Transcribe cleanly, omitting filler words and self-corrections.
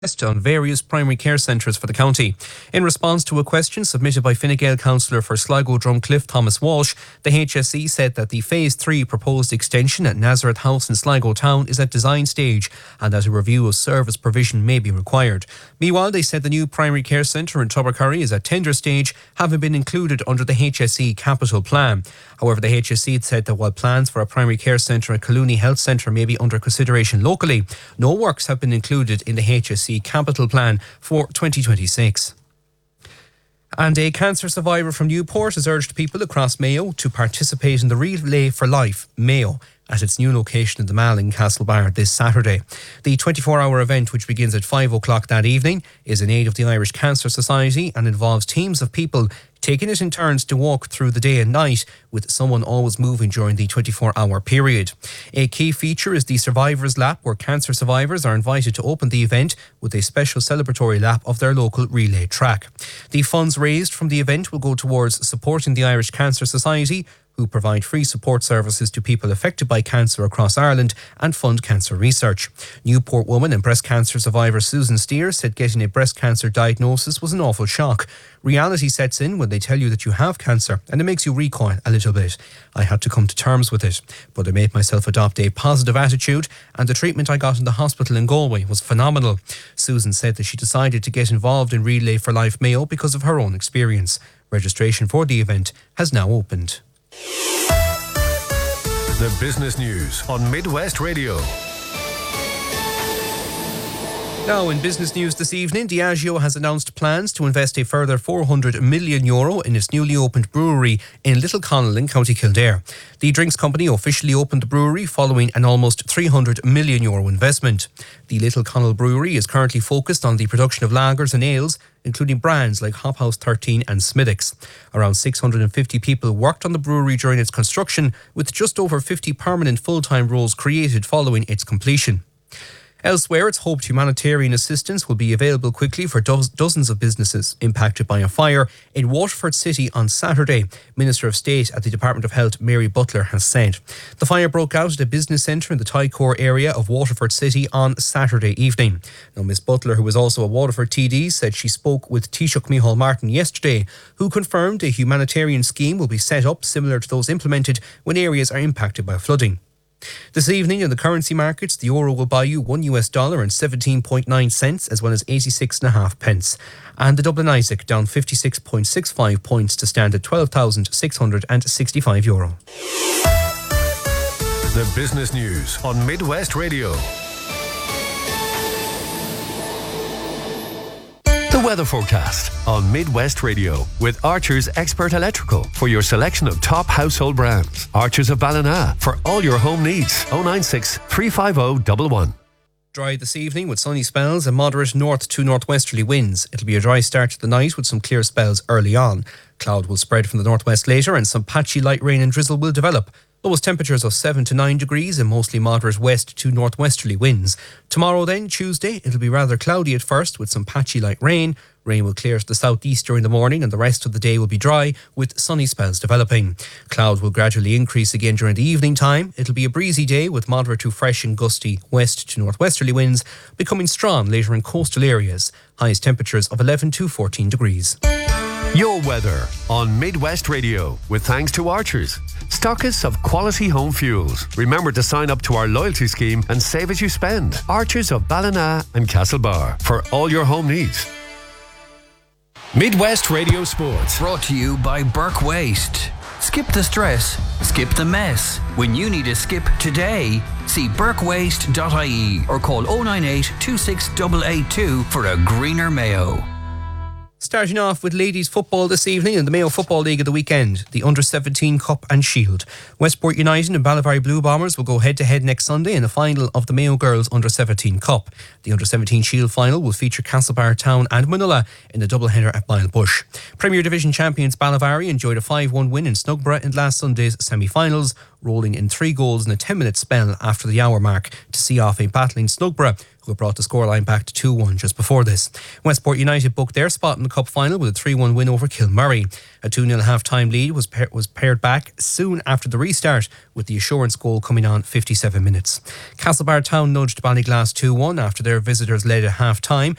on various primary care centres for the county. In response to a question submitted by Fine Gael councillor for Sligo Drumcliff, Thomas Walsh, the HSE said that the Phase 3 proposed extension at Nazareth House in Sligo Town is at design stage and that a review of service provision may be required. Meanwhile, they said the new primary care centre in Tubbercurry is at tender stage, having been included under the HSE capital plan. However, the HSE had said that while plans for a primary care centre at Collooney Health Centre may be under consideration locally, no works have been included in the HSE capital plan for 2026. And a cancer survivor from Newport has urged people across Mayo to participate in the Relay for Life Mayo at its new location in the Mall in Castlebar this Saturday. The 24-hour event, which begins at 5 o'clock that evening, is in aid of the Irish Cancer Society and involves teams of people taking it in turns to walk through the day and night, with someone always moving during the 24-hour period. A key feature is the Survivors Lap, where cancer survivors are invited to open the event with a special celebratory lap of their local relay track. The funds raised from the event will go towards supporting the Irish Cancer Society, who provide free support services to people affected by cancer across Ireland and fund cancer research. Newport woman and breast cancer survivor Susan Steer said getting a breast cancer diagnosis was an awful shock. Reality sets in when they tell you that you have cancer and it makes you recoil a little bit. I had to come to terms with it, but I made myself adopt a positive attitude and the treatment I got in the hospital in Galway was phenomenal. Susan said that she decided to get involved in Relay for Life Mayo because of her own experience. Registration for the event has now opened. The business news on Midwest Radio. Now, in business news this evening, Diageo has announced plans to invest a further €400 million in its newly opened brewery in Little Connell in County Kildare. The drinks company officially opened the brewery following an almost €300 million investment. The Little Connell brewery is currently focused on the production of lagers and ales, including brands like Hop House 13 and Smithwick's. Around 650 people worked on the brewery during its construction, with just over 50 permanent full-time roles created following its completion. Elsewhere, it's hoped humanitarian assistance will be available quickly for dozens of businesses impacted by a fire in Waterford City on Saturday, Minister of State at the Department of Health Mary Butler has said. The fire broke out at a business centre in the Tycore area of Waterford City on Saturday evening. Now, Ms Butler, who is also a Waterford TD, said she spoke with Taoiseach Micheál Martin yesterday, who confirmed a humanitarian scheme will be set up similar to those implemented when areas are impacted by flooding. This evening in the currency markets, the euro will buy you $1 and 17.9 cents, as well as 86.5 pence. And the Dublin Isaac down 56.65 points to stand at €12,665. The business news on Midwest Radio. The weather forecast on Midwest Radio with Archer's Expert Electrical for your selection of top household brands. Archer's of Ballina for all your home needs. 096 350 111. Dry this evening with sunny spells and moderate north to northwesterly winds. It'll be a dry start to the night with some clear spells early on. Cloud will spread from the northwest later and some patchy light rain and drizzle will develop. Lowest temperatures of 7 to 9 degrees and mostly moderate west to northwesterly winds. Tomorrow then, Tuesday, it'll be rather cloudy at first with some patchy light rain. Rain will clear to the southeast during the morning and the rest of the day will be dry with sunny spells developing. Cloud will gradually increase again during the evening time. It'll be a breezy day with moderate to fresh and gusty west to northwesterly winds, becoming strong later in coastal areas. Highest temperatures of 11 to 14 degrees. Your weather on Midwest Radio with thanks to Archers, stockists of quality home fuels. Remember to sign up to our loyalty scheme and save as you spend. Archers of Ballina and Castlebar for all your home needs. Midwest Radio Sports. Brought to you by Burke Waste. Skip the stress, skip the mess. When you need a skip today, see burkewaste.ie or call 098 26882 for a greener Mayo. Starting off with ladies football this evening in the Mayo Football League of the weekend, the Under-17 Cup and Shield. Westport United and Ballivary Blue Bombers will go head-to-head next Sunday in the final of the Mayo Girls Under-17 Cup. The Under-17 Shield final will feature Castlebar Town and Manila in the doubleheader at Milebush. Premier Division champions Ballivary enjoyed a 5-1 win in Snugborough in last Sunday's semi-finals, rolling in 3 goals in a 10-minute spell after the hour mark to see off a battling Snugborough, who brought the scoreline back to 2-1 just before this. Westport United booked their spot in the Cup final with a 3-1 win over Kilmurray. A 2-0 half-time lead was pared back soon after the restart, with the assurance goal coming on 57 minutes. Castlebar Town nudged Ballyglass 2-1 after their visitors led at half-time.